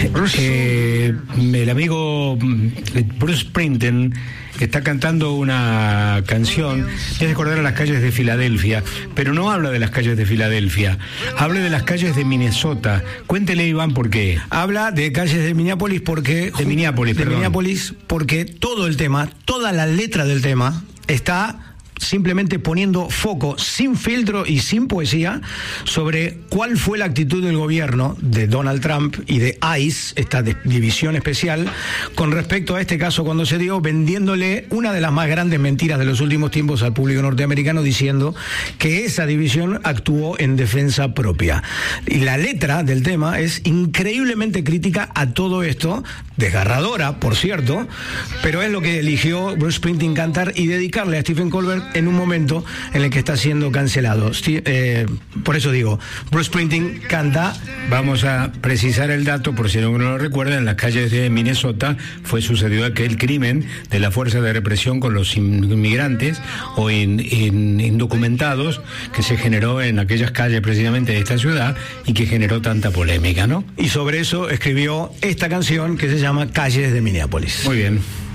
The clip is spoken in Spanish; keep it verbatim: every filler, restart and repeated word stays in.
Eh, el amigo Bruce Springsteen está cantando una canción que hace acordar a las calles de Filadelfia, pero no habla de las calles de Filadelfia, habla de las calles de Minnesota. Cuéntele, Iván, por qué. Habla de calles de Minneapolis porque... De Minneapolis, de perdón. Minneapolis porque todo el tema, toda la letra del tema está simplemente poniendo foco sin filtro y sin poesía sobre cuál fue la actitud del gobierno de Donald Trump y de ICE, esta división especial, con respecto a este caso cuando se dio, vendiéndole una de las más grandes mentiras de los últimos tiempos al público norteamericano, diciendo que esa división actuó en defensa propia. Y la letra del tema es increíblemente crítica a todo esto, desgarradora, por cierto, pero es lo que eligió Bruce Springsteen cantar y dedicarle a Stephen Colbert en un momento en el que está siendo cancelado. Eh, por eso digo, Bruce Springsteen canta. Vamos a precisar el dato, por si no lo recuerda. En las calles de Minnesota fue sucedido aquel crimen de la fuerza de represión con los inmigrantes o in, in, indocumentados que se generó en aquellas calles precisamente de esta ciudad y que generó tanta polémica, ¿no? Y sobre eso escribió esta canción que se llama Calles de Minneapolis. Muy bien.